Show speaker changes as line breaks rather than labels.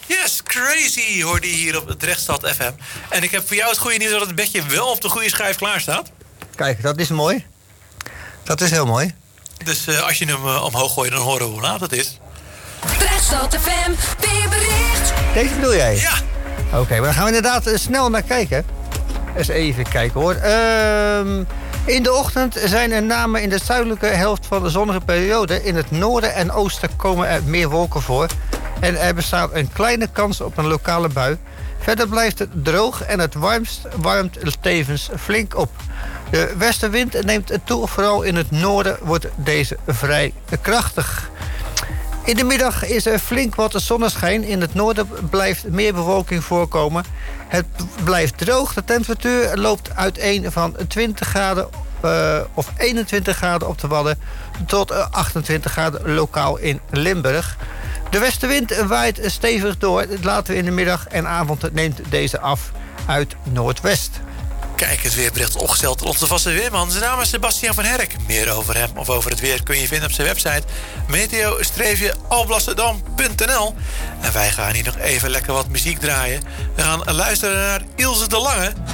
Yes, crazy, hoorde je hier op Drechtstad FM. En ik heb voor jou het goede nieuws dat het bedje wel op de goede schijf klaar staat.
Kijk, dat is mooi. Dat is heel mooi.
Dus als je hem omhoog gooit, dan horen we hoe laat het is.
Drechtstad FM, weerbericht.
Deze bedoel jij?
Ja.
Oké, maar dan gaan we inderdaad snel naar kijken. Eens even kijken hoor. In de ochtend zijn er name in de zuidelijke helft van de zonnige periode. In het noorden en oosten komen er meer wolken voor. En er bestaat een kleine kans op een lokale bui. Verder blijft het droog en het warmt tevens flink op. De westenwind neemt toe, vooral in het noorden wordt deze vrij krachtig. In de middag is er flink wat zonneschijn. In het noorden blijft meer bewolking voorkomen. Het blijft droog. De temperatuur loopt uiteen van 20 graden of 21 graden op de Wadden tot 28 graden lokaal in Limburg. De westenwind waait stevig door. Later in de middag en avond neemt deze af uit noordwest.
Kijk, het weerbericht opgesteld door onze vaste weerman. Zijn naam is Sebastian van Herk. Meer over hem of over het weer kun je vinden op zijn website meteo-alblasserdam.nl. En wij gaan hier nog even lekker wat muziek draaien. We gaan luisteren naar Ilse de Lange